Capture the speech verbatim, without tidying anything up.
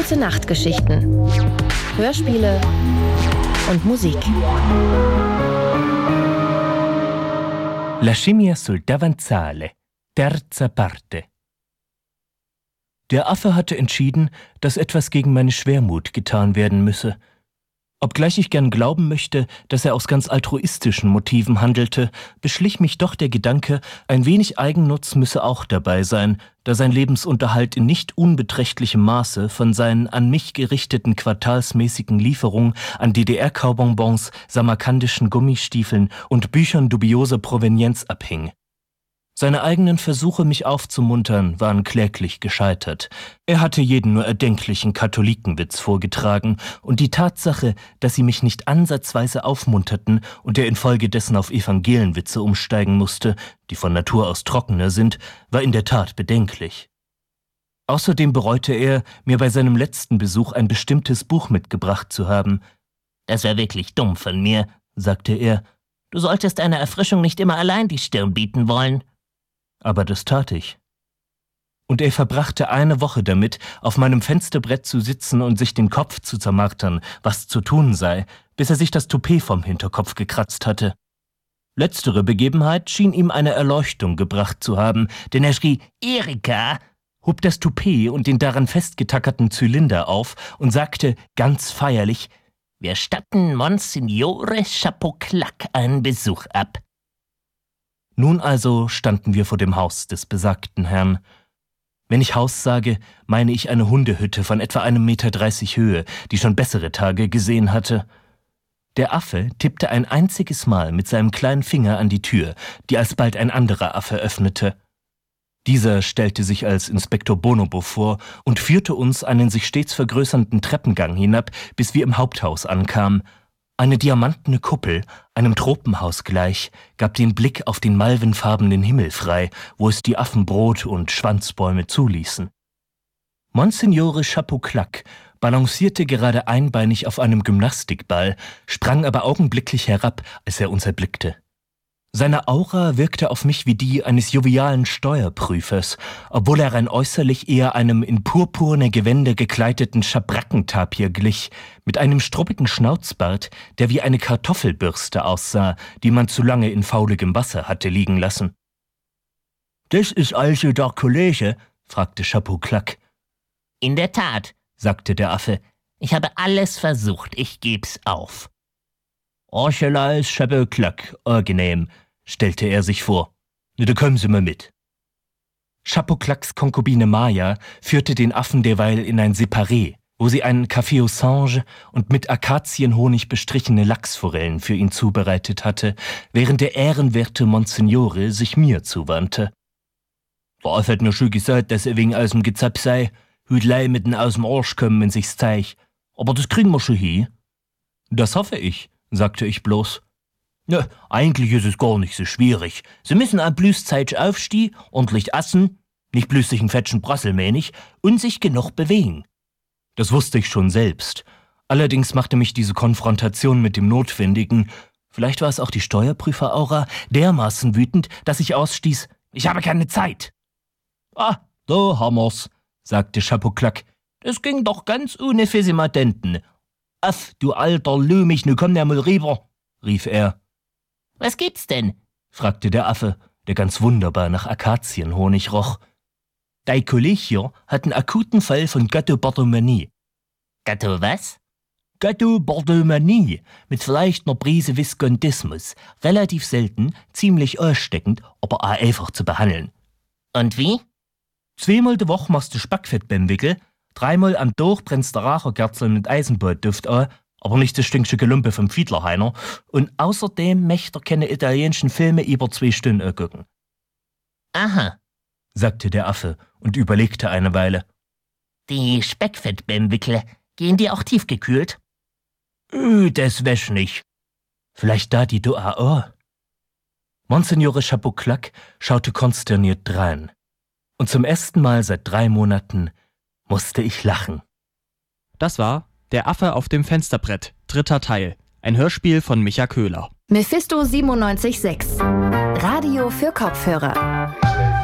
Gute-Nacht-Geschichten, Hörspiele und Musik. La scimmia sul davanzale, terza parte. Der Affe hatte entschieden, dass etwas gegen meine Schwermut getan werden müsse. Obgleich ich gern glauben möchte, dass er aus ganz altruistischen Motiven handelte, beschlich mich doch der Gedanke, ein wenig Eigennutz müsse auch dabei sein, da sein Lebensunterhalt in nicht unbeträchtlichem Maße von seinen an mich gerichteten quartalsmäßigen Lieferungen an D D R-Kaubonbons, samarkandischen Gummistiefeln und Büchern dubioser Provenienz abhing. Seine eigenen Versuche, mich aufzumuntern, waren kläglich gescheitert. Er hatte jeden nur erdenklichen Katholikenwitz vorgetragen, und die Tatsache, dass sie mich nicht ansatzweise aufmunterten und er infolgedessen auf Evangelienwitze umsteigen musste, die von Natur aus trockener sind, war in der Tat bedenklich. Außerdem bereute er, mir bei seinem letzten Besuch ein bestimmtes Buch mitgebracht zu haben. »Das war wirklich dumm von mir«, sagte er. »Du solltest einer Erfrischung nicht immer allein die Stirn bieten wollen.« Aber das tat ich. Und er verbrachte eine Woche damit, auf meinem Fensterbrett zu sitzen und sich den Kopf zu zermartern, was zu tun sei, bis er sich das Toupet vom Hinterkopf gekratzt hatte. Letztere Begebenheit schien ihm eine Erleuchtung gebracht zu haben, denn er schrie »Erika!«, hob das Toupet und den daran festgetackerten Zylinder auf und sagte ganz feierlich, »Wir statten Monsignore Chapeau-Claque einen Besuch ab.« Nun also standen wir vor dem Haus des besagten Herrn. Wenn ich Haus sage, meine ich eine Hundehütte von etwa einem Meter dreißig Höhe, die schon bessere Tage gesehen hatte. Der Affe tippte ein einziges Mal mit seinem kleinen Finger an die Tür, die alsbald ein anderer Affe öffnete. Dieser stellte sich als Inspektor Bonobo vor und führte uns einen sich stets vergrößernden Treppengang hinab, bis wir im Haupthaus ankamen. Eine diamantene Kuppel, einem Tropenhaus gleich, gab den Blick auf den malvenfarbenen Himmel frei, wo es die Affen Brot und Schwanzbäume zuließen. Monsignore Chapeau-Claque balancierte gerade einbeinig auf einem Gymnastikball, sprang aber augenblicklich herab, als er uns erblickte. Seine Aura wirkte auf mich wie die eines jovialen Steuerprüfers, obwohl er rein äußerlich eher einem in purpurne Gewänder gekleideten Schabrackentapir glich, mit einem struppigen Schnauzbart, der wie eine Kartoffelbürste aussah, die man zu lange in fauligem Wasser hatte liegen lassen. »Das ist also der Kollege?« fragte Chapeau-Claque. »In der Tat«, sagte der Affe. »Ich habe alles versucht, ich geb's auf.« »Angela ist Chapeau-Claque, angenehm«, stellte er sich vor. »Da kommen Sie mal mit.« Chapeau-Claques Konkubine Maya führte den Affen derweil in ein Separé, wo sie einen Café au Singe und mit Akazienhonig bestrichene Lachsforellen für ihn zubereitet hatte, während der ehrenwerte Monsignore sich mir zuwandte. »Der Affe hat mir schon gesagt, dass er wegen aus dem Gezapf sei, Hüdlei mitten aus dem Arsch kommen, wenn sich's zeig. Aber das kriegen wir schon hin.« »Das hoffe ich«, sagte ich bloß. »Ja, eigentlich ist es gar nicht so schwierig. Sie müssen am bloß Zeit aufstehen, ordentlich essen, nicht bloß sich einen fetschen Brasselmähnig und sich genug bewegen.« Das wusste ich schon selbst. Allerdings machte mich diese Konfrontation mit dem Notwendigen, vielleicht war es auch die Steuerprüfer-Aura, dermaßen wütend, dass ich ausstieß, »Ich habe keine Zeit.« »Ah, da haben wir's«, sagte Chapeau-Claque. »Das ging doch ganz ohne Fisimatenten. »Aff, du alter Lümich, nu komm der mal rüber«, rief er. »Was gibt's denn?« fragte der Affe, der ganz wunderbar nach Akazienhonig roch. »Dei Kolleg hier hat einen akuten Fall von Gattobordomanie.« »Gatto was?« »Gattobordomanie, mit vielleicht einer Prise Viskondismus. Relativ selten, ziemlich ansteckend, aber auch einfach zu behandeln.« »Und wie?« »Zweimal die Woche machst du Spackfett beim Wickel, dreimal am Tag brennst der Racherkerzel mit Eisenbahnduft an, aber nicht das stinkige Gelumpe vom Fiedlerheiner. Und außerdem möchte er keine italienischen Filme über zwei Stunden angucken.« »Aha«, sagte der Affe und überlegte eine Weile. »Die Speckfettbämmwickel, gehen die auch tiefgekühlt?« »Äh, das wäsch nicht. Vielleicht da die du auch.« Monsignore Chapeau-Claque schaute konsterniert drein. Und zum ersten Mal seit drei Monaten musste ich lachen. Das war Der Affe auf dem Fensterbrett, dritter Teil. Ein Hörspiel von Micha Köhler. Mephisto siebenundneunzig Komma sechs. Radio für Kopfhörer.